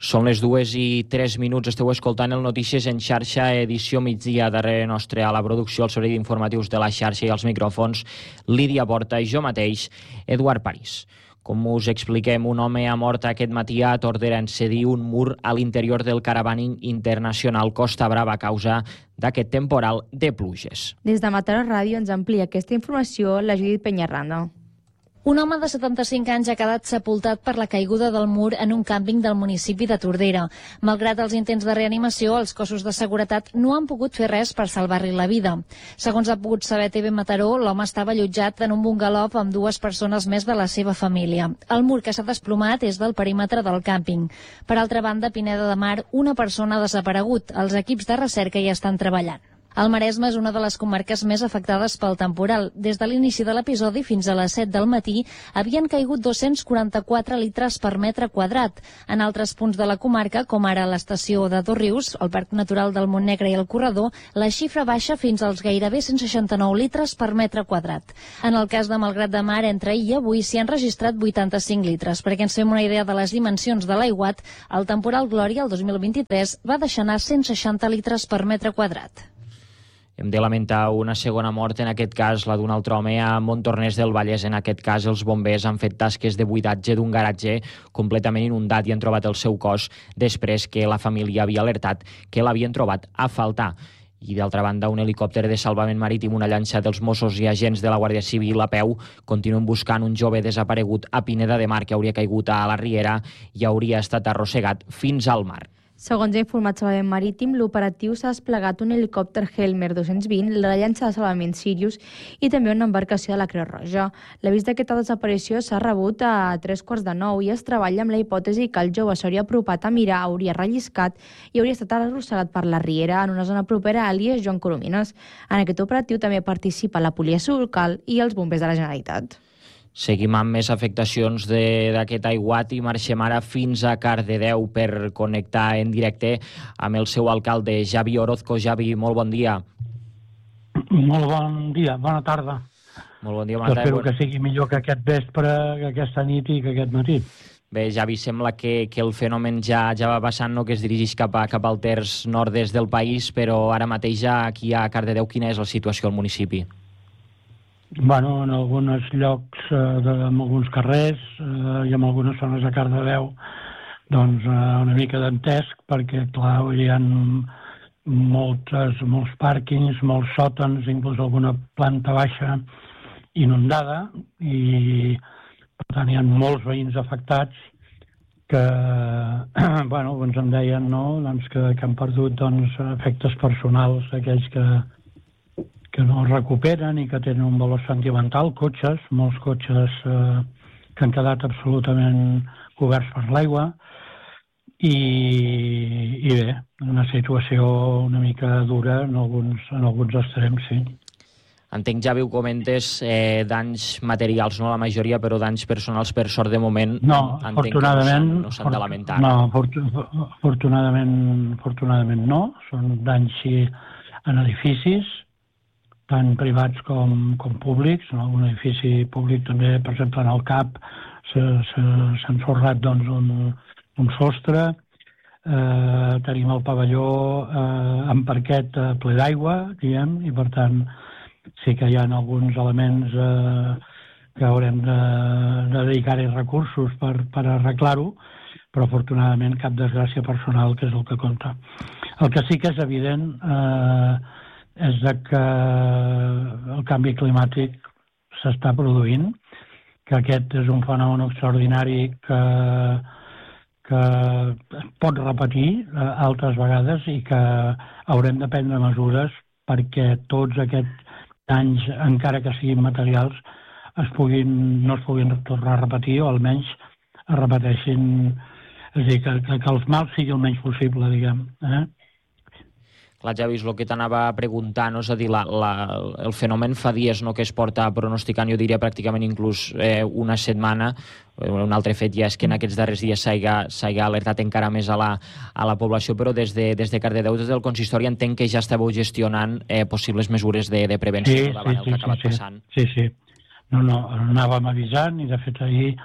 Són les 2:03, esteu escoltant el Notícies en xarxa, edició migdia. Darrere nostre a la producció, el servei d'informatius de la xarxa i els micròfons, Lídia Porta i jo mateix, Eduard París. Com us expliquem, un home ha mort aquest matí a Tordera en cedir un mur a l'interior del Caravaning Internacional Costa Brava a causa d'aquest temporal de pluges. Des de Mataró Ràdio ens amplia aquesta informació la Judit Peñarranda. Un home de 75 anys ha quedat sepultat per la caiguda del mur en un càmping del municipi de Tordera. Malgrat els intents de reanimació, els cossos de seguretat no han pogut fer res per salvar-li la vida. Segons ha pogut saber TV Mataró, l'home estava allotjat en un bungalov amb 2 persones més de la seva família. El mur que s'ha desplomat és del perímetre del càmping. Per altra banda, a Pineda de Mar, una persona ha desaparegut. Els equips de recerca hi estan treballant. El Maresme és una de les comarques més afectades pel temporal. Des de l'inici de l'episodi fins a les 7 del matí havien caigut 244 litres per metre quadrat. En altres punts de la comarca, com ara l'estació de Dosrius, el Parc Natural del Montnegre i el Corredor, la xifra baixa fins als gairebé 169 litres per metre quadrat. En el cas de Malgrat de Mar, entre ahir i avui s'hi han registrat 85 litres. Perquè ens fem una idea de les dimensions de l'aiguat, el temporal Glòria, el 2023, va deixar anar 160 litres per metre quadrat. Hem de lamentar una segona mort, en aquest cas la d'un altre home a Montornès del Vallès. En aquest cas els bombers han fet tasques de buidatge d'un garatge completament inundat i han trobat el seu cos després que la família havia alertat que l'havien trobat a faltar. I d'altra banda, un helicòpter de salvament marítim, una llanxa dels Mossos i agents de la Guàrdia Civil a peu continuen buscant un jove desaparegut a Pineda de Mar que hauria caigut a la riera i hauria estat arrossegat fins al mar. Segons ha informat Salvament Marítim, l'operatiu s'ha desplegat un helicòpter Helmer 220, la llanxa de salvament Sirius i també una embarcació de la Creu Roja. L'avís d'aquesta desaparició s'ha rebut a 8:45 i es treballa amb la hipòtesi que el jove s'hauria apropat a mirar, hauria relliscat i hauria estat arrossegat per la riera en una zona propera a Elies Joan Coromines. En aquest operatiu també participa la policia local i els bombers de la Generalitat. Seguim amb més afectacions d'aquest aiguat i marxem ara fins a Cardedeu per connectar en directe amb el seu alcalde, Javi Orozco. Javi, molt bon dia. Molt bon dia, bona tarda. Molt bon dia, bona tarda. Espero que sigui millor que aquest vespre, que aquesta nit i que aquest matí. Bé, Javi, sembla que el fenomen ja va passant, no? Que es dirigeix cap al terç nord-est del país, però ara mateix ja aquí a Cardedeu, quina és la situació al municipi? Bueno, en alguns llocs, en alguns carrers i en algunes zones de Cardedeu, doncs una mica d'entesc, perquè, clar, hi ha molts pàrquings, molts sòtans, inclús alguna planta baixa inundada, i per tant hi ha molts veïns afectats que, bueno, doncs em deien, no?, doncs que han perdut efectes personals, aquells que no recuperen i que tenen un valor sentimental, cotxes, molts cotxes que han quedat absolutament coberts per l'aigua i bé, una situació una mica dura en alguns extrems, sí. Entenc, Javi, ho comentes, danys materials, no la majoria, però danys personals, per sort de moment, no, afortunadament no s'han de lamentar. No, afortunadament no, són danys sí en edificis, tant privats com públics. En algun edifici públic també, per exemple, en el CAP s'ha ensorrat un sostre. Tenim el pavelló amb parquet ple d'aigua, diguem, i per tant sí que hi ha alguns elements que haurem de dedicar-hi recursos per arreglar-ho, però afortunadament cap desgràcia personal, que és el que compta. El que sí que és evident és que el canvi climàtic s'està produint, que aquest és un fenomen extraordinari que es pot repetir altres vegades i que haurem de prendre mesures perquè tots aquests danys, encara que siguin materials, no es puguin tornar a repetir, o almenys es repeteixin, és a dir, que els mals sigui el menys possible, diguem. Clar, Javi, és el que t'anava a preguntar, no? És a dir, el fenomen fa dies, no?, que es porta pronosticant, jo diria pràcticament inclús una setmana. Un altre fet ja és que en aquests darrers dies s'hagi alertat encara més a la població, però des de Cardedeu, des del consistori, entenc que ja estàveu gestionant possibles mesures de prevenció davant el que ha acabat passant. Sí. No, anàvem avisant, i de fet ahir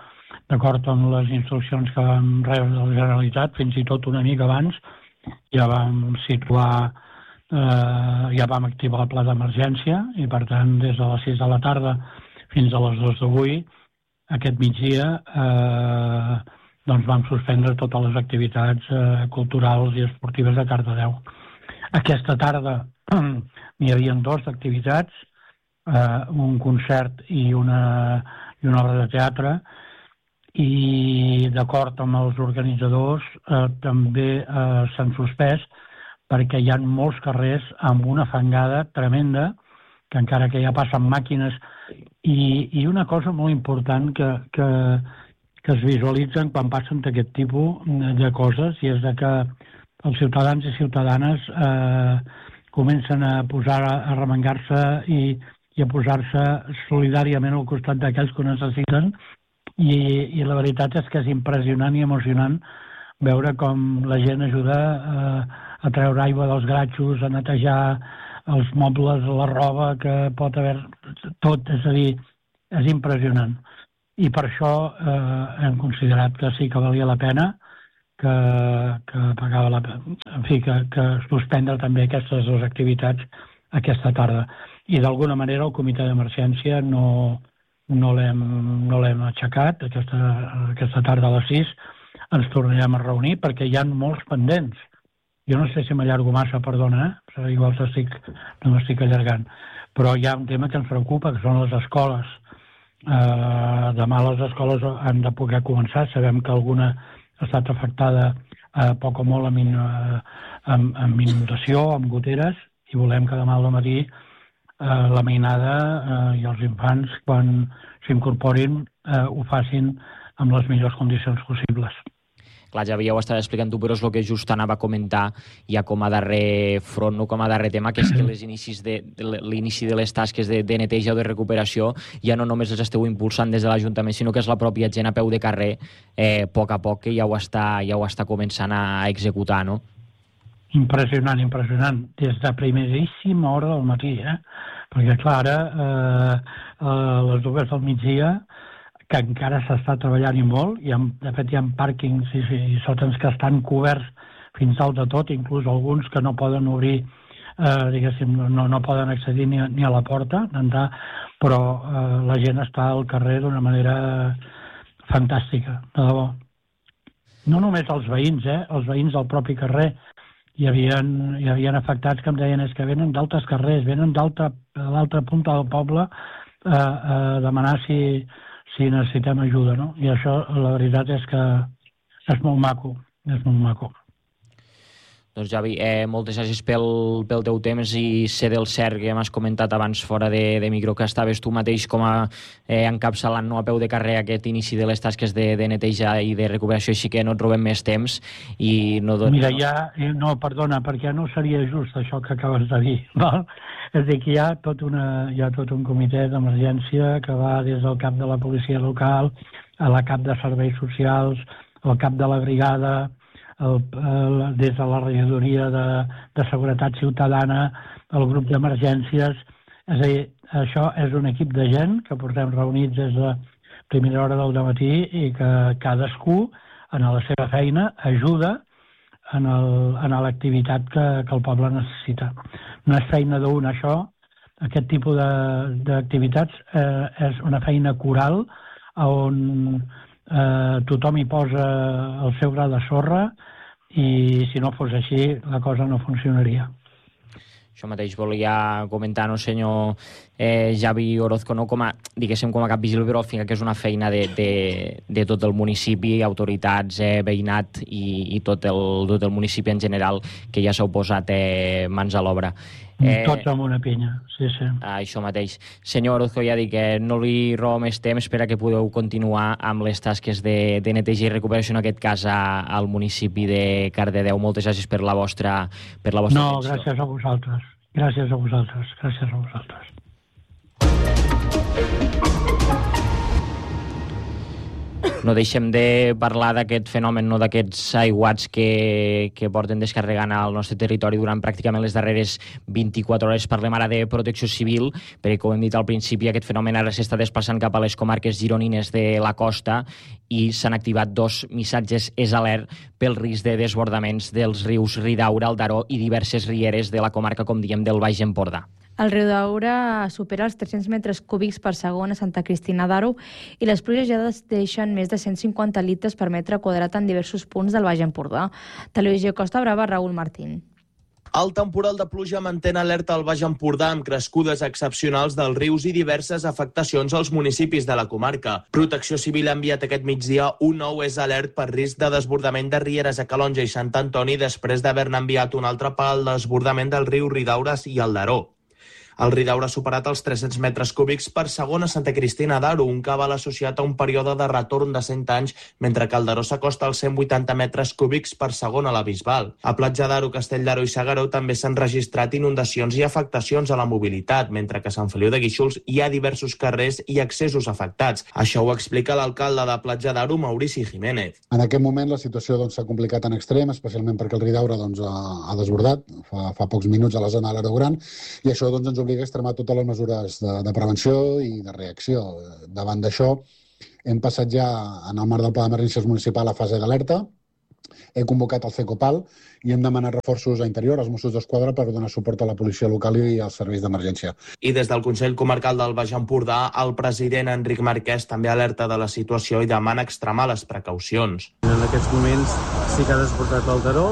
d'acord amb les instruccions que vam rebre de la Generalitat, fins i tot una mica abans, ja vam situar, ja vam activar el pla d'emergència i, per tant, des de les 6 de la tarda fins a les 2 d'avui, aquest migdia, doncs vam suspendre totes les activitats culturals i esportives de Cardedeu. Aquesta tarda n'hi havia 2 activitats, un concert i una obra de teatre, i d'acord amb els organitzadors també s'han suspès perquè hi ha molts carrers amb una fangada tremenda, que encara que ja passen màquines, i una cosa molt important que es visualitzen quan passen d'aquest tipus de coses, i és que els ciutadans i ciutadanes comencen a posar a remengar-se i a posar-se solidàriament al costat d'aquells que ho necessiten, i la veritat és que és impressionant i emocionant veure com la gent ajuda a treure aigua dels gratxos, a netejar els mobles, la roba, que pot haver tot, és a dir, és impressionant. I per això hem considerat que sí que valia la pena, que pagava la pena, en fi, que suspendre també aquestes 2 activitats aquesta tarda. I d'alguna manera el comitè d'emergència no l'hem aixecat. Aquesta tarda a les 6 ens tornarem a reunir perquè hi ha molts pendents. Jo no sé si m'allargo massa, perdona, igual no m'estic allargant, però hi ha un tema que ens preocupa, que són les escoles. Demà les escoles han de poder començar. Sabem que alguna ha estat afectada poc o molt amb inundació, amb goteres, i volem que demà al matí la mainada i els infants, quan s'incorporin, ho facin amb les millors condicions possibles. Clar, ja ho estava explicant tu, però és el que just anava a comentar ja com a darrer front, no com a darrer tema, que és que l'inici de les tasques de neteja o de recuperació ja no només les esteu impulsant des de l'Ajuntament, sinó que és la pròpia gent a peu de carrer, a poc a poc, que ja ho està començant a executar, no? Impressionant, impressionant. Des de primeríssima hora del matí, perquè, clar, ara a les 2 del migdia, que encara s'està treballant i molt, de fet hi ha pàrquings i sòtans que estan coberts fins dalt de tot, inclús alguns que no poden obrir, diguéssim, no poden accedir ni a la porta d'entrar, però la gent està al carrer d'una manera fantàstica, de debò. No només els veïns del propi carrer. Hi havia afectats que em deien que venen d'altres carrers, venen de l'altra punta del poble a demanar si necessitem ajuda, no? I això, la veritat és que és molt maco, és molt maco. Doncs Javi, moltes gràcies pel teu temps, i sé del cert que m'has comentat abans fora de micro que estaves tu mateix com a encapçalant a peu de carrer aquest inici de les tasques de neteja i de recuperació, així que no et robem més temps. Mira, perdona, perquè no seria just això que acabes de dir, val? És a dir, que hi ha tot un comitè d'emergència que va des del cap de la policia local, a la cap de serveis socials, al cap de la brigada, des de la regidoria de seguretat ciutadana, el grup d'emergències. És a dir, això és un equip de gent que portem reunits des de primera hora del matí i que cadascú, en la seva feina, ajuda en l'activitat que el poble necessita. No és feina d'un, això. Aquest tipus d'activitats és una feina coral on tothom hi posa el seu gra de sorra, i si no fos així la cosa no funcionaria. Això mateix volia comentar, no, senyor Javi Orozco, no com a cap vigil, però al final que és una feina de tot el municipi, autoritats, veïnat i tot el municipi en general, que ja s'heu posat mans a l'obra. Tots amb una pinya, sí. Això mateix. Senyor Orozco, ja dic que no li robo més temps per a que podeu continuar amb les tasques de neteja i recuperació, en aquest cas al municipi de Cardedeu. Moltes gràcies per la vostra atenció. No, gràcies a vosaltres. Gràcies a vosaltres. No deixem de parlar d'aquest fenomen, no, d'aquests aiguats que porten descarregant al nostre territori durant pràcticament les darreres 24 hores. Parlem ara de protecció civil, perquè, com hem dit al principi, aquest fenomen ara s'està desplaçant cap a les comarques gironines de la costa i s'han activat 2 missatges alert pel risc de desbordaments dels rius Ridaura, el Daró i diverses rieres de la comarca, com diem, del Baix Empordà. El riu Daura supera els 300 metres cúbics per segon a Santa Cristina d'Aro i les pluges ja deixen més de 150 litres per metre quadrat en diversos punts del Baix Empordà. Televisió Costa Brava, Raül Martín. El temporal de pluja mantén alerta al Baix Empordà amb crescudes excepcionals dels rius i diverses afectacions als municipis de la comarca. Protecció Civil ha enviat aquest migdia un nou alert per risc de desbordament de rieres a Calonja i Sant Antoni després d'haver-ne enviat un altre pel desbordament del riu Ridaura i el Daró. El Ridaura ha superat els 300 metres cúbics per segon a Santa Cristina d'Aro, un cabal associat a un període de retorn de 100 anys, mentre que el Daró s'acosta als 180 metres cúbics per segon a la Bisbal. A Platja d'Aro, Castell d'Aro i S'Agaró també s'han registrat inundacions i afectacions a la mobilitat, mentre que a Sant Feliu de Guíxols hi ha diversos carrers i accessos afectats. Això ho explica l'alcalde de Platja d'Aro, Maurici Jiménez. En aquest moment la situació s'ha complicat en extrem, especialment perquè el Ridaura ha desbordat fa pocs minuts a la zona de l'Aro Gran, i això ens obliga a extremar totes les mesures de prevenció i de reacció. Davant d'això, hem passat ja, en el marc del Pla d'Emergències Municipal, a fase d'alerta. He convocat el CECOPAL i hem demanat reforços a Interior, als Mossos d'Esquadra, per donar suport a la policia local i als serveis d'emergència. I des del Consell Comarcal del Baix Empordà, el president Enric Marquès també alerta de la situació i demana extremar les precaucions. En aquests moments sí que ha desbordat el Daró,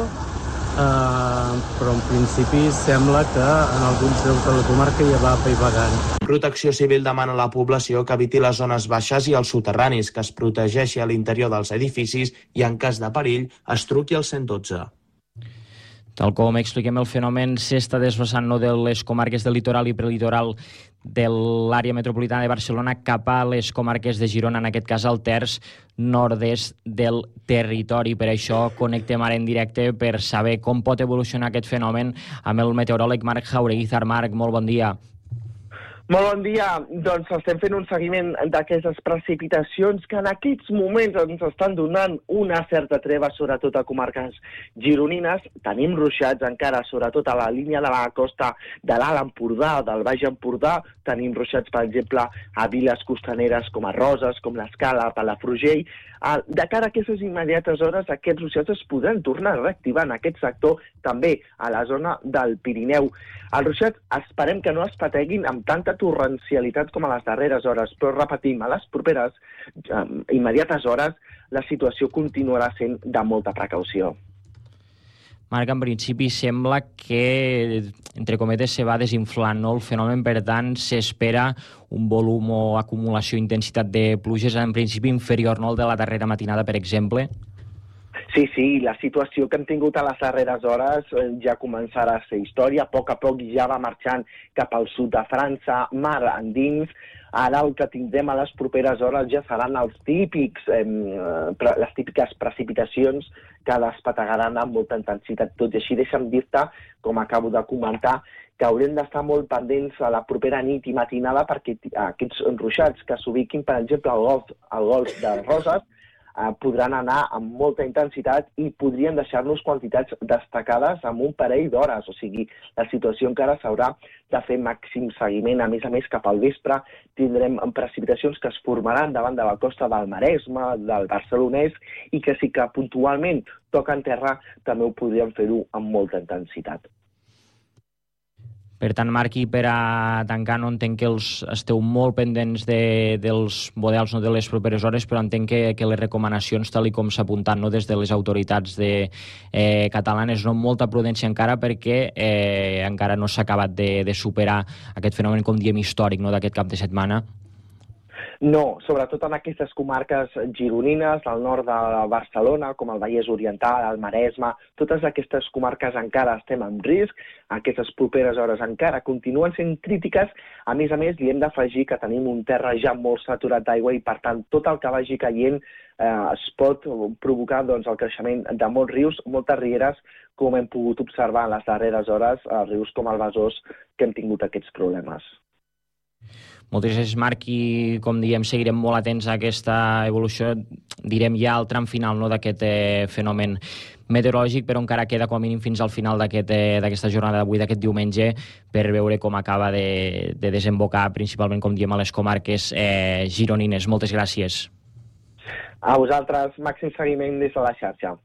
però en principi sembla que en alguns llocs de la comarca ja va apaivagant. Protecció Civil demana a la població que eviti les zones baixes i els soterranis, que es protegeixi a l'interior dels edificis i, en cas de perill, es truqui al 112. Tal com expliquem, el fenomen s'està desplaçant de les comarques del litoral i prelitoral de l'àrea metropolitana de Barcelona cap a les comarques de Girona, en aquest cas al terç nord-est del territori. Per això connectem ara en directe per saber com pot evolucionar aquest fenomen amb el meteoròleg Marc Jaureguizar. Marc, molt bon dia. Molt bon dia. Doncs estem fent un seguiment d'aquestes precipitacions que en aquests moments ens estan donant una certa treva, sobretot a comarques gironines. Tenim ruixats encara, sobretot a la línia de la costa de l'Alt Empordà, del Baix Empordà. Tenim ruixats, per exemple, a viles costaneres com a Roses, com l'Escala, Palafrugell. De cara a aquestes immediates hores, aquests ruixats es podran tornar a reactivar en aquest sector, també a la zona del Pirineu. Els ruixats esperem que no es pateguin amb tanta torrencialitat com a les darreres hores, però repetim, a les properes immediates hores la situació continuarà sent de molta precaució. Marc, en principi sembla que, entre cometes, se va desinflant, no? El fenomen, per tant, s'espera un volum o acumulació, intensitat de pluges, en principi inferior, no?, al de la darrera matinada, per exemple. Sí, la situació que hem tingut a les darreres hores ja començarà a ser història. A poc ja va marxant cap al sud de França, mar endins. Ara el que tindrem a les properes hores ja seran les típiques precipitacions que despetegaran amb molta intensitat. Tot i així, deixa'm dir-te, com acabo de comentar, que haurem d'estar molt pendents a la propera nit i matinada perquè aquests ruixats que s'ubiquin, per exemple, al golf de Roses, podran anar amb molta intensitat i podrien deixar-nos quantitats destacades amb un parell d'hores. O sigui, la situació encara s'haurà de fer màxim seguiment. A més, cap al vespre tindrem precipitacions que es formaran davant de la costa del Maresme, del Barcelonès, i que sí que puntualment toquen terra també ho podrien fer-ho amb molta intensitat. Per tant, Marc, i per a tancar, no entenc que esteu molt pendents dels models, no, de les properes hores, però entenc que les recomanacions, tal com s'ha apuntat, no, des de les autoritats catalanes, no, molta prudència encara, perquè encara no s'ha acabat de superar aquest fenomen, com diem, històric, no, d'aquest cap de setmana. No, sobretot en aquestes comarques gironines, al nord de Barcelona, com el Vallès Oriental, el Maresme, totes aquestes comarques encara estem en risc, aquestes properes hores encara continuen sent crítiques. A més, li hem d'afegir que tenim un terra ja molt saturat d'aigua i, per tant, tot el que vagi caient es pot provocar el creixement de molts rius, moltes rieres, com hem pogut observar en les darreres hores, rius com el Besòs, que hem tingut aquests problemes. Moltes gràcies, Marc, i com diem, seguirem molt atents a aquesta evolució, direm ja al tram final d'aquest fenomen meteorològic, però encara queda com a mínim fins al final d'aquesta jornada d'avui, d'aquest diumenge, per veure com acaba de desembocar, principalment, com diem, a les comarques gironines. Moltes gràcies. A vosaltres, màxim seguiment des de la xarxa.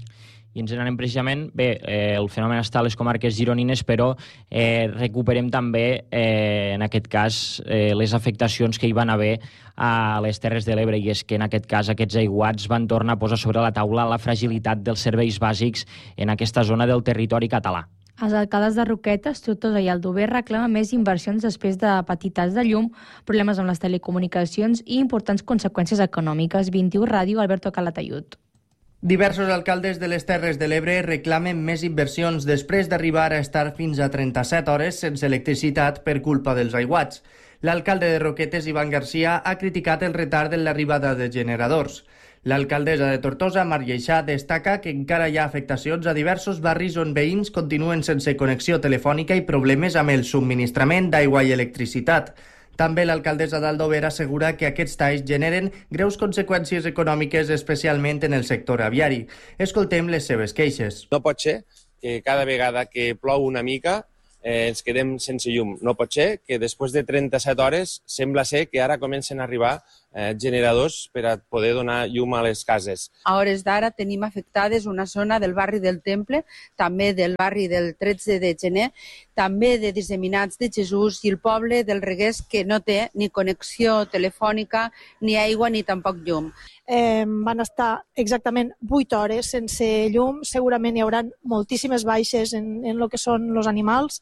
I ens n'anem precisament, el fenomen està a les comarques gironines, però recuperem també, en aquest cas, les afectacions que hi van haver a les Terres de l'Ebre, i és que en aquest cas aquests aiguats van tornar a posar sobre la taula la fragilitat dels serveis bàsics en aquesta zona del territori català. Els alcaldes de Roquetes, Tortosa i Aldover reclamen més inversions després de patir talls de llum, problemes amb les telecomunicacions i importants conseqüències econòmiques. 21 Ràdio, Alberto Calatayud. Diversos alcaldes de les Terres de l'Ebre reclamen més inversions després d'arribar a estar fins a 37 hores sense electricitat per culpa dels aiguats. L'alcalde de Roquetes, Ivan Garcia, ha criticat el retard en l'arribada de generadors. L'alcaldessa de Tortosa, Mar Lleixà, destaca que encara hi ha afectacions a diversos barris on veïns continuen sense connexió telefònica i problemes amb el subministrament d'aigua i electricitat. També l'alcaldessa d'Aldover assegura que aquests talls generen greus conseqüències econòmiques, especialment en el sector aviari. Escoltem les seves queixes. No pot ser que cada vegada que plou una mica ens quedem sense llum. No pot ser que després de 37 hores sembla ser que ara comencen a arribar generadors per a poder donar llum a les cases. A hores d'ara tenim afectades una zona del barri del Temple, també del barri del 13 de gener, també de Disseminats de Jesús i el poble del Reguers, que no té ni connexió telefònica, ni aigua, ni tampoc llum. Van estar exactament 8 hores sense llum. Segurament hi haurà moltíssimes baixes en el que són els animals.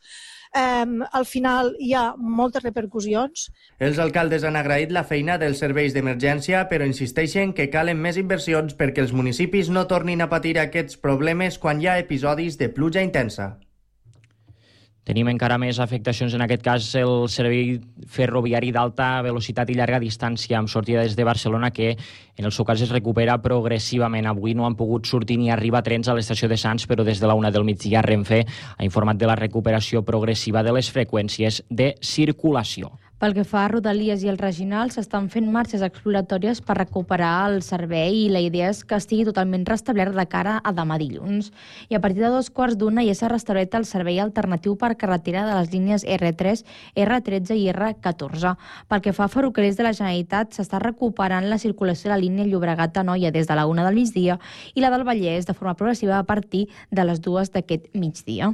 Al final hi ha moltes repercussions. Els alcaldes han agraït la feina dels serveis d'emergència, però insisteixen que calen més inversions perquè els municipis no tornin a patir aquests problemes quan hi ha episodis de pluja intensa. Tenim encara més afectacions, en aquest cas el servei ferroviari d'alta velocitat i llarga distància amb sortida des de Barcelona, que en el seu cas es recupera progressivament. Avui no han pogut sortir ni arribar trens a l'estació de Sants, però des de la 1 del migdia Renfe ha informat de la recuperació progressiva de les freqüències de circulació. Pel que fa a Rodalies i els regionals, s'estan fent marxes exploratòries per recuperar el servei i la idea és que estigui totalment restablert de cara a demà dilluns. I a partir de 2:15 ja s'ha restaurat el servei alternatiu per carretera de les línies R3, R13 i R14. Pel que fa a ferrocarrils de la Generalitat, s'està recuperant la circulació de la línia Llobregat-Anoia des de la 1 del migdia i la del Vallès de forma progressiva a partir de les 2 d'aquest migdia.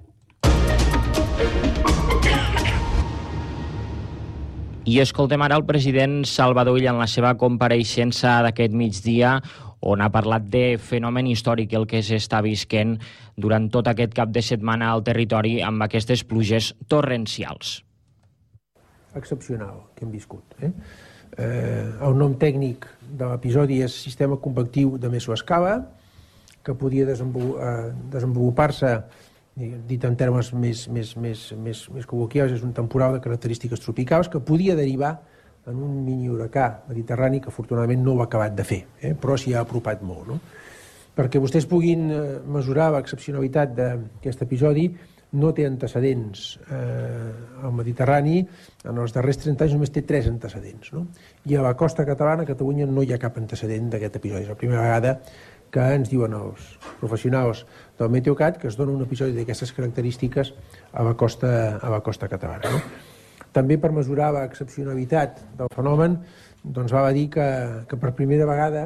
I escoltem ara el president Salvador Illa en la seva compareixença d'aquest migdia, on ha parlat de fenomen històric, el que s'està visquent durant tot aquest cap de setmana al territori amb aquestes pluges torrencials. Excepcional que hem viscut. El nom tècnic de l'episodi és sistema convectiu de mesoescala, que podia desenvolupar-se, dit en termes més col·loquials, és un temporal de característiques tropicals que podia derivar en un mini huracà mediterrani que afortunadament no ho ha acabat de fer, però s'hi ha apropat molt. Perquè vostès puguin mesurar l'excepcionalitat d'aquest episodi, no té antecedents al Mediterrani. En els darrers 30 anys només té 3 antecedents. I a la costa catalana, a Catalunya, no hi ha cap antecedent d'aquest episodi. És la primera vegada que ens diuen els professionals del Meteocat que es dona un episodi d'aquestes característiques a la costa catalana. També per mesurar l'excepcionalitat del fenomen, doncs val a dir que per primera vegada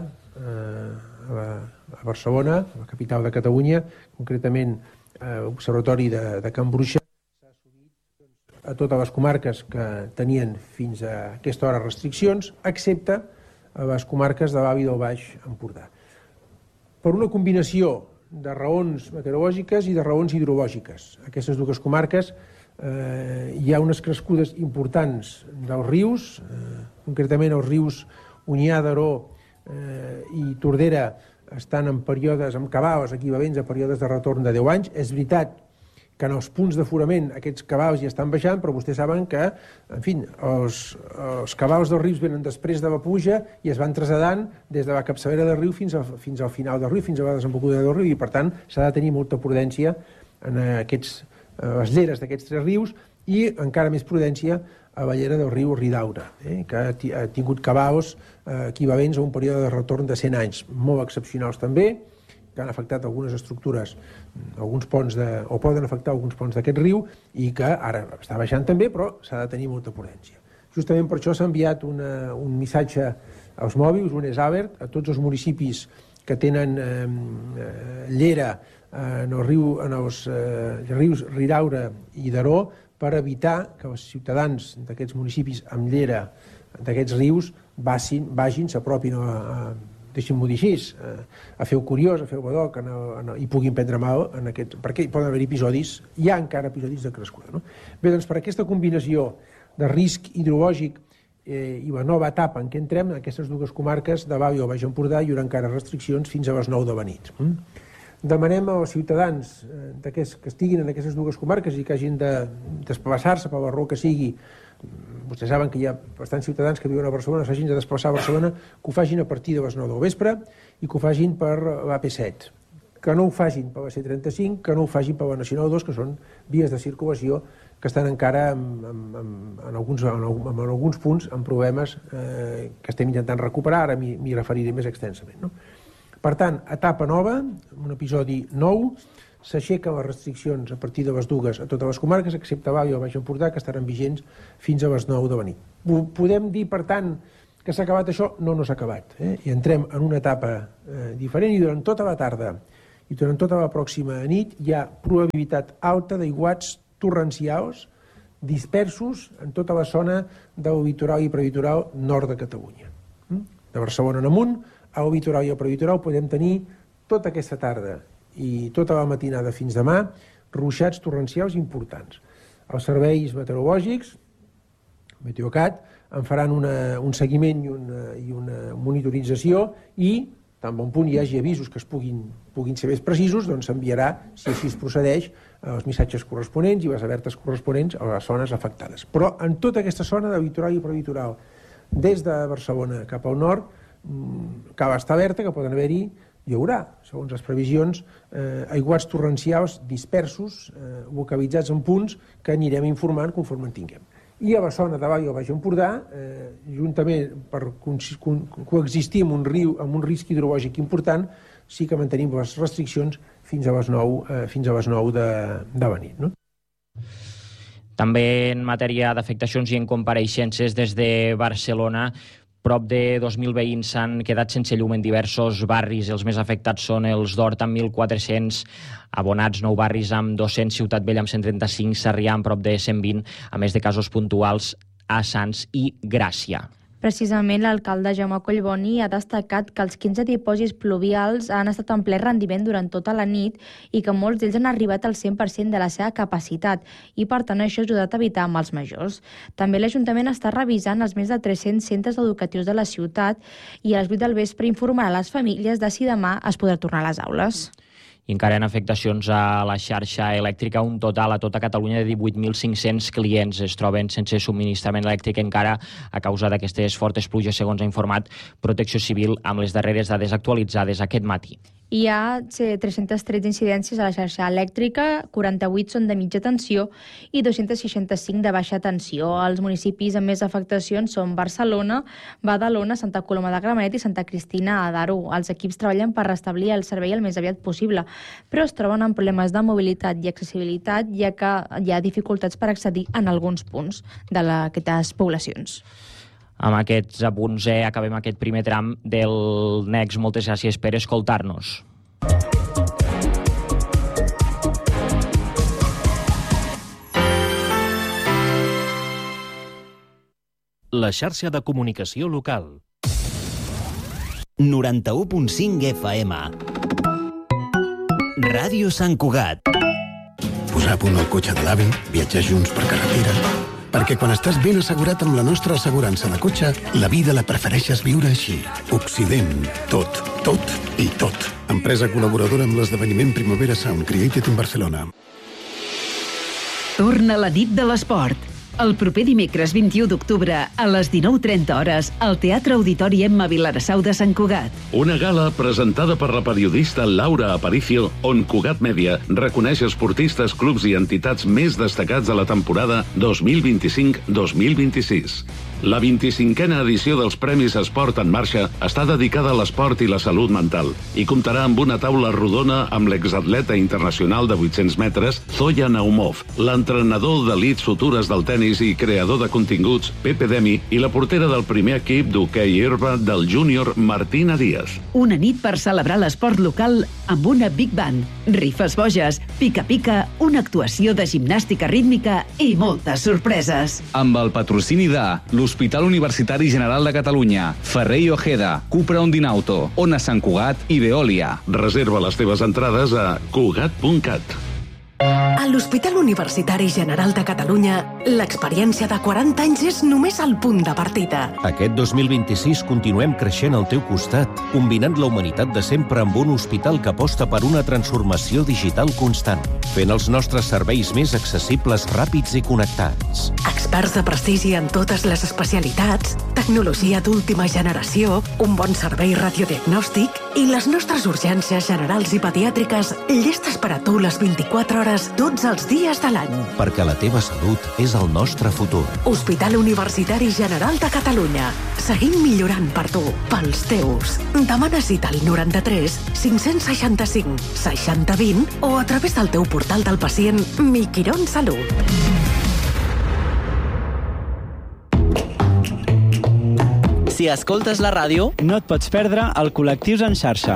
a Barcelona, la capital de Catalunya, concretament l'Observatori de Can Bruixa, s'ha assumit a totes les comarques que tenien fins a aquesta hora restriccions, excepte a les comarques de l'Alt i del Baix Empordà. Per una combinació de raons meteorològiques i de raons hidrològiques. A aquestes dues comarques hi ha unes crescudes importants dels rius, concretament els rius Onyar, Daró i Tordera estan en períodes, amb cabals equivalents a períodes de retorn de 10 anys. És veritat que en els punts d'aforament aquests cabals ja estan baixant, però vostès saben que, en fi, els cabals dels rius venen després de la pluja i es van traslladant des de la capçalera del riu fins al final del riu, fins a la desembocadura del riu, i per tant s'ha de tenir molta prudència en les lleres d'aquests 3 rius i encara més prudència a Bellera del riu Ridaura, que ha tingut cabaos equivalents a un període de retorn de 100 anys, molt excepcionals també, que han afectat algunes estructures, alguns ponts o poden afectar alguns ponts d'aquest riu, i que ara està baixant també, però s'ha de tenir molta prudència. Justament per això s'ha enviat un missatge als mòbils, un SAVERT, a tots els municipis que tenen llera en els rius Ridaura i Daró, per evitar que els ciutadans d'aquests municipis amb llera d'aquests rius vagin, s'apropin deixin-m'ho dir així, a fer-ho curiós, a fer-ho badoc, i puguin prendre mal, perquè poden haver episodis, hi ha encara episodis de crescuda. No? Bé, doncs per aquesta combinació de risc hidrològic i la nova etapa en què entrem, en aquestes dues comarques de l'Alt i el Baix Empordà hi haurà encara restriccions fins a les 9 de la nit. Demanem als ciutadans que estiguin en aquestes dues comarques i que hagin de desplaçar-se per la raó que sigui. Vostès saben que hi ha bastants ciutadans que viuen a Barcelona, s'hagin de desplaçar a Barcelona, que ho facin a partir de les 9 del vespre i que ho facin per l'AP7, que no ho facin per la C35, que no ho facin per la Nacional 2, que són vies de circulació que estan encara en alguns punts amb problemes que estem intentant recuperar, ara m'hi referiré més extensament. Per tant, etapa nova, un episodi nou, s'aixequen les restriccions a partir de les dues a totes les comarques, excepte l'Alt i el Baix Empordà, que estaran vigents fins a les 9 de la nit. Podem dir, per tant, que s'ha acabat això? No s'ha acabat. I entrem en una etapa diferent i durant tota la tarda i durant tota la pròxima nit hi ha probabilitat alta d'aiguats torrencials dispersos en tota la zona del litoral i prelitoral nord de Catalunya. De Barcelona en amunt, al litoral i al prelitoral podem tenir tota aquesta tarda i tota la matinada fins demà ruixats torrencials importants. Els serveis meteorològics, Meteocat, en faran un seguiment i una monitorització i, tan bon punt hi hagi avisos que puguin ser més precisos, doncs s'enviarà, si així es procedeix, els missatges corresponents i les alertes corresponents a les zones afectades. Però en tota aquesta zona de litoral i prelitoral, des de Barcelona cap al nord, cal estar alerta que poden haver-hi, hi haurà, segons les previsions, aiguats torrencials dispersos, localitzats en punts que anirem informant conforme en tinguem. I a la zona de l'Alt i el Baix Empordà, juntament per coexistir amb un risc hidrològic important, sí que mantenim les restriccions fins a les 9 de la nit. No? També en matèria d'afectacions i en compareixences des de Barcelona, prop de 2.000 veïns s'han quedat sense llum en diversos barris. Els més afectats són els d'Hort amb 1.400, Abonats, 9 barris amb 200, Ciutat Vella amb 135, Sarrià amb prop de 120, a més de casos puntuals a Sants i Gràcia. Precisament l'alcalde Jaume Collboni ha destacat que els 15 dipòsits pluvials han estat en ple rendiment durant tota la nit i que molts d'ells han arribat al 100% de la seva capacitat i, per tant, això ha ajudat a evitar mals majors. També l'Ajuntament està revisant els més de 300 centres educatius de la ciutat i a les 8 del vespre informarà a les famílies de si demà es podrà tornar a les aules. I encara en afectacions a la xarxa elèctrica, un total a tota Catalunya de 18.500 clients es troben sense subministrament elèctric encara a causa d'aquestes fortes pluges, segons ha informat Protecció Civil amb les darreres dades actualitzades aquest matí. Hi ha 313 incidències a la xarxa elèctrica, 48 són de mitja tensió i 265 de baixa tensió. Els municipis amb més afectacions són Barcelona, Badalona, Santa Coloma de Gramenet i Santa Cristina d'Aro. Els equips treballen per restablir el servei el més aviat possible, però es troben amb problemes de mobilitat i accessibilitat, ja que hi ha dificultats per accedir en alguns punts d'aquestes poblacions. Amb aquests apunts acabem aquest primer tram del Next. Moltes gràcies per escoltar-nos. La xarxa de comunicació local. 91.5 FM. Ràdio Sant Cugat. Posar a punt el cotxe de l'avi, viatjar junts per carretera. Perquè quan estàs ben assegurat amb la nostra assegurança de cotxe, la vida la prefereixes viure així. Occident. Tot, tot i tot. Empresa col·laboradora amb l'esdeveniment Primavera Sound Created in Barcelona. Torna la nit de l'esport. El proper dimecres 21 d'octubre, a les 19:30 hores, al Teatre Auditori Emma Vilarassau de Sant Cugat. Una gala presentada per la periodista Laura Aparicio, on Cugat Mèdia reconeix esportistes, clubs i entitats més destacats de la temporada 2025-2026. La 25a edició dels Premis Esport en Marxa està dedicada a l'esport i la salut mental i comptarà amb una taula rodona amb l'exatleta internacional de 800 metres, Zoya Naumov, l'entrenador d'elits futures del tenis i creador de continguts, Pepe Demi, i la portera del primer equip d'hoquei herba del júnior, Martina Díaz. Una nit per celebrar l'esport local amb una Big Band, rifes boges, pica-pica, una actuació de gimnàstica rítmica i moltes sorpreses. Amb el patrocini de l'Hospital Universitari General de Catalunya, Ferrer i Ojeda, Cupra Ondinauto, Ona Sant Cugat i Veolia. Reserva les teves entrades a cugat.cat. A l'Hospital Universitari General de Catalunya, l'experiència de 40 anys és només el punt de partida. Aquest 2026 continuem creixent al teu costat, combinant la humanitat de sempre amb un hospital que aposta per una transformació digital constant, fent els nostres serveis més accessibles, ràpids i connectats. Experts de prestigi en totes les especialitats, tecnologia d'última generació, un bon servei radiodiagnòstic i les nostres urgències generals i pediàtriques llestes per a tu les 24 hores tots els dies de l'any. Perquè la teva salut és el nostre futur. Hospital Universitari General de Catalunya. Seguim millorant per tu, pels teus. Demana cita al 93 565 6020 o a través del teu portal del pacient Miquirón Salut. Si escoltes la ràdio, no et pots perdre el Col·lectius en xarxa.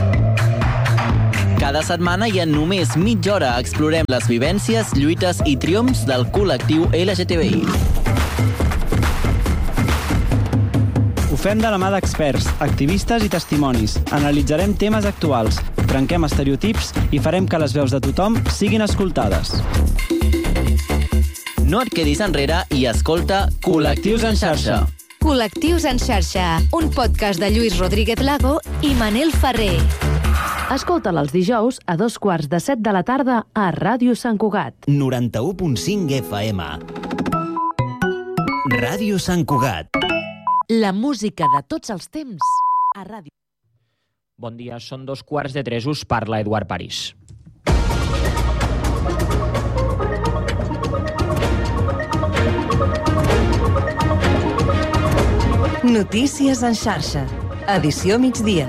Cada setmana i en només mitja hora explorem les vivències, lluites i triomfs del col·lectiu LGTBI. Ho fem de la mà d'experts, activistes i testimonis. Analitzarem temes actuals, trenquem estereotips i farem que les veus de tothom siguin escoltades. No et quedis enrere i escolta Col·lectius en xarxa. Col·lectius en xarxa, un podcast de Lluís Rodríguez Lago i Manel Ferrer. Escolta'l els dijous a 2:15 de la tarda a Ràdio Sant Cugat. 91.5 FM. Ràdio Sant Cugat. La música de tots els temps a ràdio. Bon dia, són 2:15, us parla Eduard París. Notícies en xarxa. Edició migdia.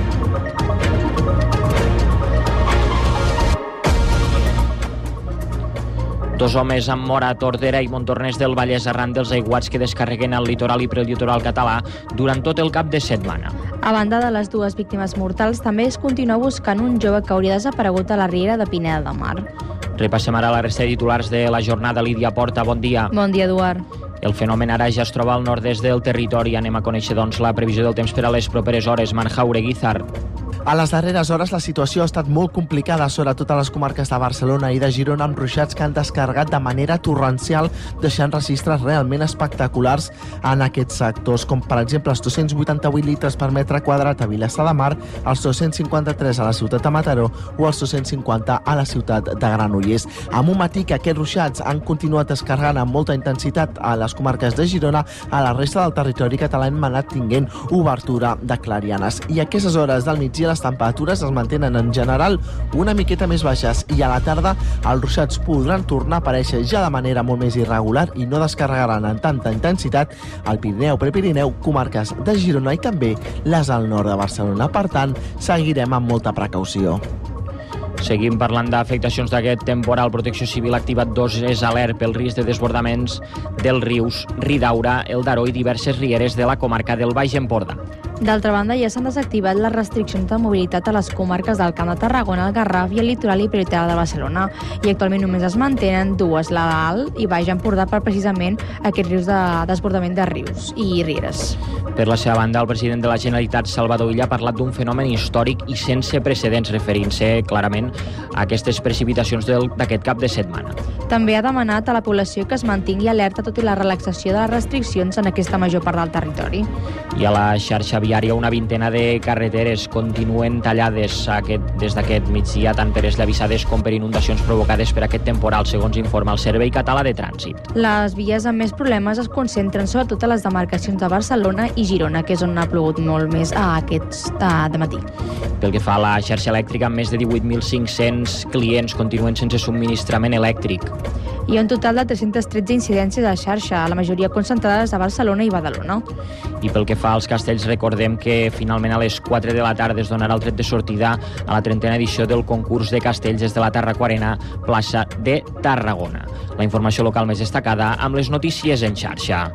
Dos homes han mort a Tordera i Montornès del Vallès arran dels aiguats que descarreguen al litoral i prelitoral català durant tot el cap de setmana. A banda de les dues víctimes mortals, també es continua buscant un jove que hauria desaparegut a la riera de Pineda de Mar. Repassem ara la resta de titulars de la jornada. Lídia Porta, bon dia. Bon dia, Eduard. El fenomen ara ja es troba al nord-est del territori. Anem a conèixer, doncs, la previsió del temps per a les properes hores. Manjaure, Guizar. A les darreres hores la situació ha estat molt complicada, sobretot a les comarques de Barcelona i de Girona, amb ruixats que han descarregat de manera torrencial, deixant registres realment espectaculars en aquests sectors, com per exemple els 288 litres per metre quadrat a Vilassar de Mar, els 253 a la ciutat de Mataró o els 250 a la ciutat de Granollers. Amb un matí que aquests ruixats han continuat descarregant amb molta intensitat a les comarques de Girona, a la resta del territori català hem anat tinguent obertura de clarianes. I a aquestes hores del migdia les temperatures es mantenen en general una miqueta més baixes i a la tarda els ruixats podran tornar a aparèixer ja de manera molt més irregular i no descarregaran en tanta intensitat al Pirineu, Prepirineu, comarques de Girona i també les al nord de Barcelona. Per tant, seguirem amb molta precaució. Seguim parlant d'afectacions d'aquest temporal. Protecció Civil ha activat 2 alert pel risc de desbordaments dels rius Ridaura, el Daró i diverses rieres de la comarca del Baix Empordà. D'altra banda, ja s'han desactivat les restriccions de mobilitat a les comarques del Camp de Tarragona, el Garraf i el litoral i prelitoral de Barcelona. I actualment només es mantenen 2, la d'Alt i Baix Empordà, per precisament aquests rius de desbordament de rius i rieres. Per la seva banda, el president de la Generalitat, Salvador Illa, ha parlat d'un fenomen històric i sense precedents, referint-se clarament a aquestes precipitacions d'aquest cap de setmana. També ha demanat a la població que es mantingui alerta tot i la relaxació de les restriccions en aquesta major part del territori. I a la xarxa viària, una vintena de carreteres continuen tallades des d'aquest migdia, tant per esllavissades com per inundacions provocades per aquest temporal, segons informa el Servei Català de Trànsit. Les vies amb més problemes es concentren sobretot a les demarcacions de Barcelona i Girona, que és on ha plogut molt més aquests dematí. Pel que fa a la xarxa elèctrica, més de 18.500 clients continuen sense subministrament elèctric. Hi ha un total de 313 incidències a la xarxa, la majoria concentrades a Barcelona i Badalona. I pel que fa als castells, recordem que finalment a les 4 de la tarda es donarà el tret de sortida a la 30a edició del concurs de castells des de la Tarracoarena, plaça de Tarragona. La informació local més destacada amb les notícies en xarxa.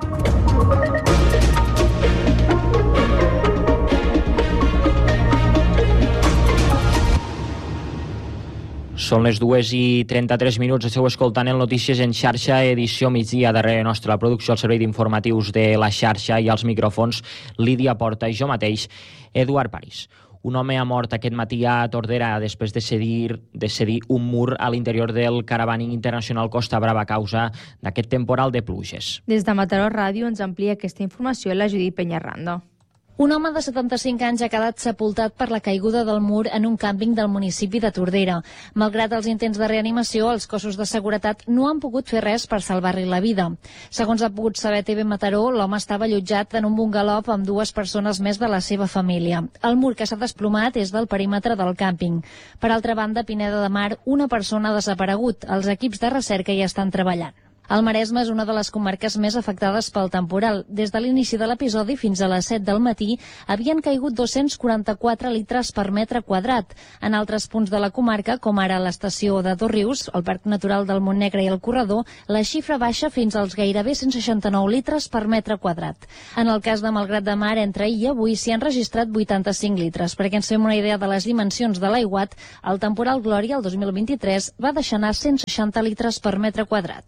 Són les 2:33, esteu escoltant el Notícies en xarxa, edició migdia. Darrere nostra, la producció, el servei d'informatius de la xarxa i als micròfons, Lídia Porta i jo mateix, Eduard París. Un home ha mort aquest matí a Tordera després de cedir un mur a l'interior del Caravaning Internacional Costa Brava a causa d'aquest temporal de pluges. Des de Mataró Ràdio ens amplia aquesta informació la Judit Peñarrando. Un home de 75 anys ha quedat sepultat per la caiguda del mur en un càmping del municipi de Tordera. Malgrat els intents de reanimació, els cossos de seguretat no han pogut fer res per salvar-li la vida. Segons ha pogut saber TV Mataró, l'home estava allotjat en un bungalov amb 2 persones més de la seva família. El mur que s'ha desplomat és del perímetre del càmping. Per altra banda, a Pineda de Mar, una persona ha desaparegut. Els equips de recerca hi estan treballant. El Maresme és una de les comarques més afectades pel temporal. Des de l'inici de l'episodi fins a les 7 del matí havien caigut 244 litres per metre quadrat. En altres punts de la comarca, com ara l'estació de Dosrius, el Parc Natural del Montnegre i el Corredor, la xifra baixa fins als gairebé 169 litres per metre quadrat. En el cas de Malgrat de Mar, entre ahir i avui s'hi han registrat 85 litres. Perquè ens fem una idea de les dimensions de l'aiguat, el temporal Glòria, el 2023, va deixar anar 160 litres per metre quadrat.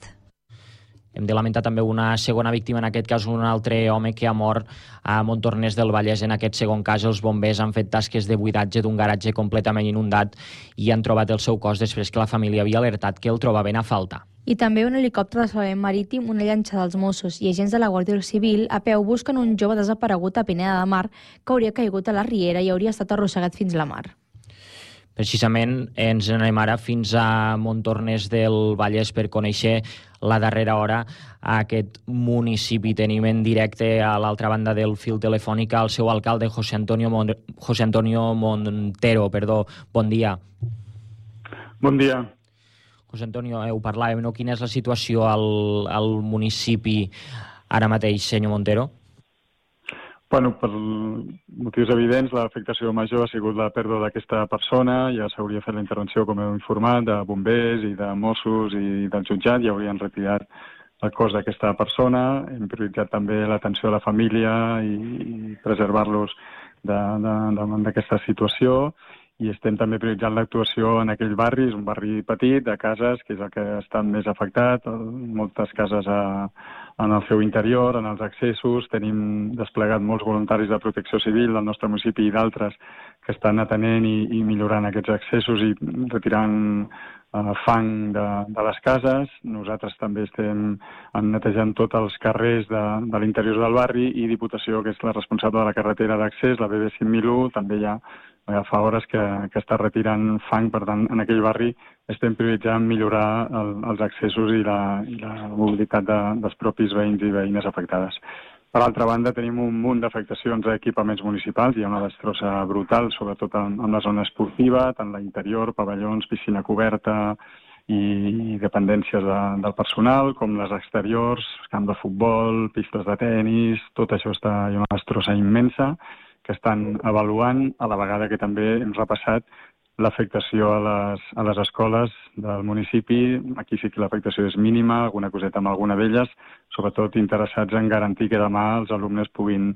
Hem de lamentar també una segona víctima, en aquest cas un altre home que ha mort a Montornès del Vallès. En aquest segon cas, els bombers han fet tasques de buidatge d'un garatge completament inundat i han trobat el seu cos després que la família havia alertat que el trobaven a faltar. I també un helicòpter de salvament marítim, una llanxa dels Mossos i agents de la Guàrdia Civil a peu busquen un jove desaparegut a Pineda de Mar que hauria caigut a la riera i hauria estat arrossegat fins la mar. Precisament ens anem ara fins a Montornès del Vallès per conèixer la darrera hora a aquest municipi. Tenim en directe a l'altra banda del fil telefònic el seu alcalde, José Antonio Montero. Bon dia. Bon dia. José Antonio, ho parlàvem, no? Quina és la situació al municipi ara mateix, senyor Montero? Bueno, per motius evidents, l'afectació major ha sigut la pèrdua d'aquesta persona. Ja s'hauria fet la intervenció, com heu informat, de bombers i de Mossos i del jutjat. Ja haurien retirat el cos d'aquesta persona. Hem prioritzat també l'atenció a la família i preservar-los davant d'aquesta situació. I estem també prioritzant l'actuació en aquell barri. És un barri petit, de cases, que és el que ha estat més afectat. Moltes cases en el seu interior, en els accessos. Tenim desplegat molts voluntaris de protecció civil del nostre municipi i d'altres que estan atenent i millorant aquests accessos i retirant fang de les cases. Nosaltres també estem netejant tots els carrers de l'interior del barri i Diputació, que és la responsable de la carretera d'accés, la BB 5001, també ja fa hores que està retirant fang. Per tant, en aquell barri estem prioritzant millorar els accessos i la mobilitat dels propis veïns i veïnes afectades. Per altra banda, tenim un munt d'afectacions a equipaments municipals. Hi ha una destrossa brutal, sobretot en la zona esportiva, tant l'interior, pavellons, piscina coberta i dependències del personal, com les exteriors, camp de futbol, pistes de tennis. Tot això hi ha una destrossa immensa que estan avaluant, a la vegada que també hem repassat l'afectació a les escoles del municipi. Aquí sí que l'afectació és mínima, alguna coseta amb alguna d'elles, sobretot interessats en garantir que demà els alumnes puguin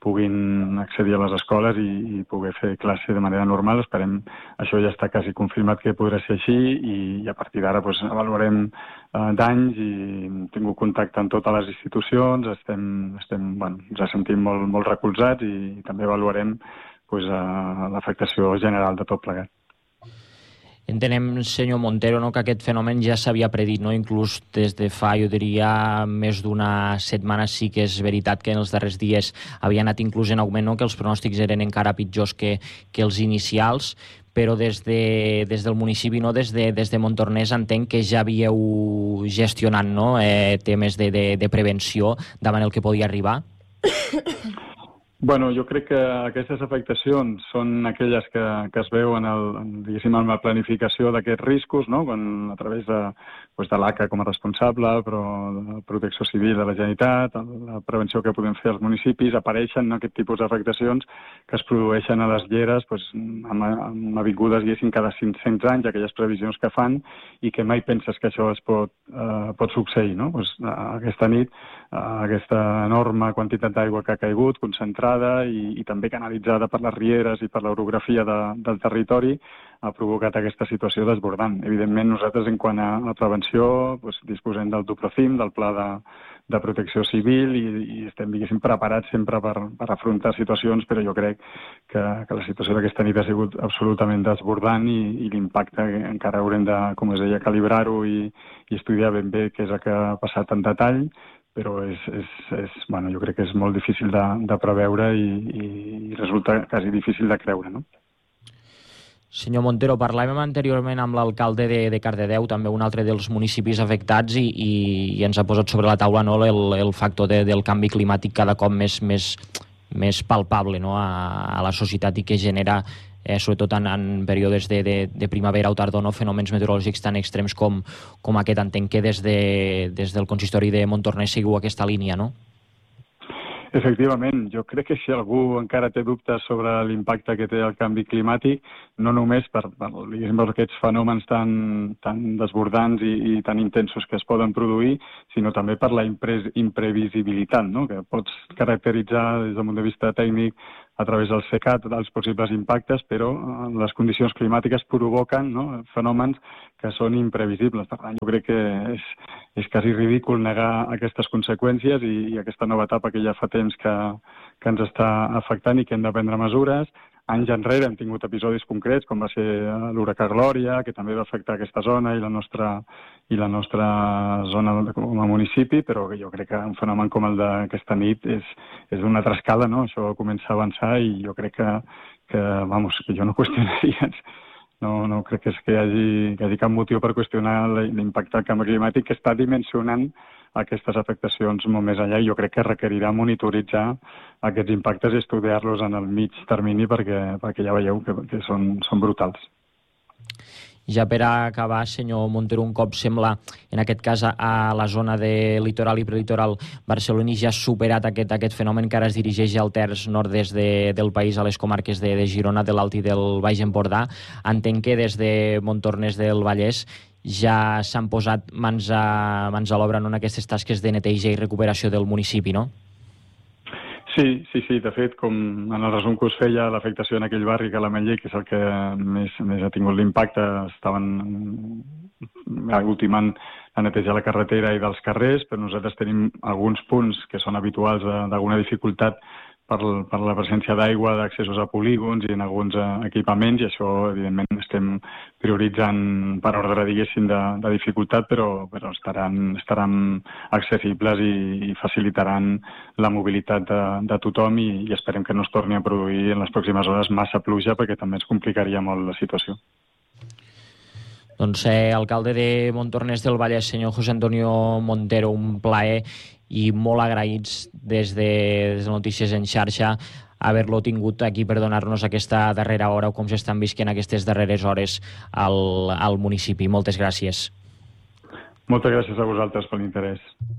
accedir a les escoles i poder fer classe de manera normal. Esperem, això ja està quasi confirmat que podrà ser així i a partir d'ara avaluarem danys i hem tingut contacte amb totes les institucions, ens sentim molt recolzats i també avaluarem l'afectació general de tot plegat. Entenem, senyor Montero, que aquest fenomen ja s'havia predit, inclús des de fa, jo diria, més d'una setmana. Sí que és veritat que en els darrers dies havia anat inclús en augment, que els pronòstics eren encara pitjors que els inicials, però des del municipi, des de Montornès, entenc que ja havíeu gestionat temes de prevenció davant el que podia arribar. Bueno, jo crec que aquestes afectacions són aquelles que es veuen en la planificació d'aquests riscos, quan a través de l'ACA com a responsable, però de Protecció Civil de la Generalitat, la prevenció que podem fer als municipis, apareixen aquest tipus d'afectacions que es produeixen a les lleres amb avingudes, cada 500 anys, aquelles previsions que fan i que mai penses que això es pot succeir. Aquesta nit, aquesta enorme quantitat d'aigua que ha caigut, concentrada i també canalitzada per les rieres i per l'orografia del territori, ha provocat aquesta situació desbordant. Evidentment, nosaltres, en quant a prevenció, disposem del Duprocim, del Pla de Protecció Civil, i estem, preparats sempre per afrontar situacions, però jo crec que la situació d'aquesta nit ha sigut absolutament desbordant i l'impacte encara haurem de, com es deia, calibrar-ho i estudiar ben bé què és el que ha passat en detall, però jo crec que és molt difícil de preveure i resulta quasi difícil de creure, Senyor Montero, parlàvem anteriorment amb l'alcalde de Cardedeu, també un altre dels municipis afectats, i ens ha posat sobre la taula el factor del canvi climàtic cada cop més palpable a la societat i que genera, sobretot en períodes de primavera o tardor, fenòmens meteorològics tan extrems com aquest. Entenc que des del consistori de Montornès seguiu aquesta línia, no? Efectivament, jo crec que si algú encara té dubtes sobre l'impacte que té el canvi climàtic, no només per aquests fenòmens tan desbordants i tan intensos que es poden produir, sinó també per la imprevisibilitat, que pots caracteritzar des del punt de vista tècnic a través del SECAT els possibles impactes, però les condicions climàtiques provoquen fenòmens que són imprevisibles. Per tant, jo crec que és quasi ridícul negar aquestes conseqüències i aquesta nova etapa que ja fa temps que ens està afectant i que hem de prendre mesures. Anys enrere hem tingut episodis concrets, com va ser l'huracà Glòria, que també va afectar aquesta zona i la nostra zona com a municipi, però jo crec que un fenomen com el d'aquesta nit és d'una altra escala, Això comença a avançar i jo crec que jo no qüestionaria. No crec que hi hagi cap motiu per qüestionar l'impacte del canvi climàtic, que està dimensionant aquestes afectacions molt més enllà, i jo crec que requerirà monitoritzar aquests impactes i estudiar-los en el mig termini perquè ja veieu que són brutals. Ja per acabar, senyor Montero, un cop sembla, en aquest cas a la zona de litoral i prelitoral barceloní, ja ha superat aquest fenomen que ara es dirigeix al terç nord-est del país, a les comarques de Girona, de l'Alt i del Baix Empordà. Entenc que des de Montornès del Vallès ja s'han posat mans a l'obra en aquestes tasques de neteja i recuperació del municipi, no? Sí. De fet, com en el resum que us feia, l'afectació en aquell barri que l'Ametller, que és el que més ha tingut l'impacte, estaven ultimant a netejar la carretera i dels carrers, però nosaltres tenim alguns punts que són habituals d'alguna dificultat per la presència d'aigua, d'accessos a polígons i en alguns equipaments, i això, evidentment, estem prioritzant per ordre, de dificultat, però estaran accessibles i facilitaran la mobilitat de tothom i esperem que no es torni a produir en les pròximes hores massa pluja, perquè també ens complicaria molt la situació. Doncs alcalde de Montornès del Vallès, senyor José Antonio Montero, un plaer i molt agraïts des de Notícies en Xarxa haver-lo tingut aquí per donar-nos aquesta darrera hora o com s'estan visquent aquestes darreres hores al municipi. Moltes gràcies. Moltes gràcies a vosaltres per l'interès.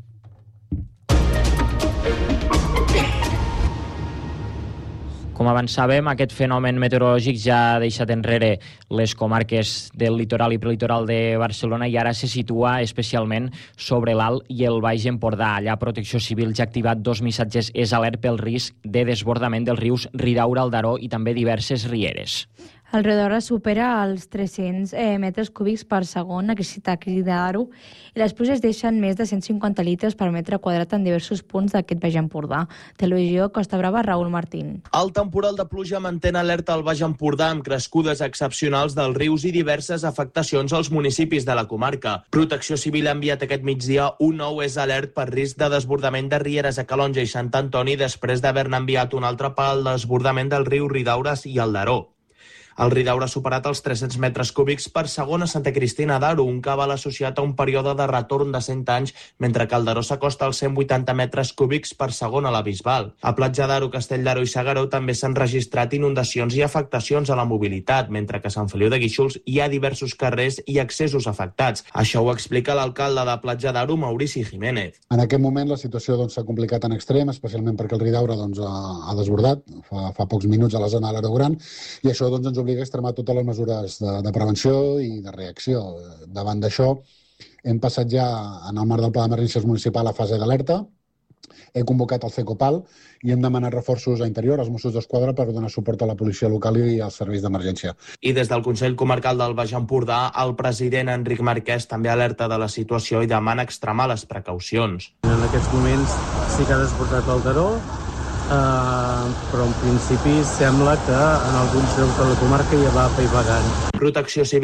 Com avançàvem, aquest fenomen meteorològic ja ha deixat enrere les comarques del litoral i prelitoral de Barcelona i ara se situa especialment sobre l'Alt i el Baix Empordà. Allà Protecció Civil ja ha activat 2 missatges és alert pel risc de desbordament dels rius Ridaura, el Daró i també diverses rieres. El riu Daura supera els 300 metres cúbics per segon, necessita cridar-ho, i les pluges deixen més de 150 litres per metre quadrat en diversos punts d'aquest Baix Empordà. Televisió Costa Brava, Raül Martín. El temporal de pluja mantén alerta al Baix Empordà amb crescudes excepcionals dels rius i diverses afectacions als municipis de la comarca. Protecció Civil ha enviat aquest migdia un nou alert per risc de desbordament de rieres a Calonja i Sant Antoni després d'haver-ne enviat un altre pel desbordament del riu Ridaura i el Daró. El Ridaura ha superat els 300 metres cúbics per segon a Santa Cristina d'Aro, un cabal associat a un període de retorn de 100 anys, mentre que el Daró s'acosta als 180 metres cúbics per segon a la Bisbal. A Platja d'Aro, Castell d'Aro i S'Agaró també s'han registrat inundacions i afectacions a la mobilitat, mentre que a Sant Feliu de Guíxols hi ha diversos carrers i accessos afectats. Això ho explica l'alcalde de Platja d'Aro, Maurici Jiménez. En aquest moment la situació s'ha complicat en extrem, especialment perquè el Ridaura ha desbordat fa pocs minuts a la zona de l'Aro Gran, i això ens obliga a extremar totes les mesures de prevenció i de reacció. Davant d'això, hem passat ja, en el marc del Pla d'Emergències Municipal, a fase d'alerta. He convocat el CECOPAL i hem demanat reforços a Interior, als Mossos d'Esquadra, per donar suport a la policia local i als serveis d'emergència. I des del Consell Comarcal del Baix Empordà, el president Enric Marquès també alerta de la situació i demana extremar les precaucions. En aquests moments sí que ha desbordat el Daró, però en principi sembla que en alguns llocs de la comarca ja va apaivagant. Protecció Civil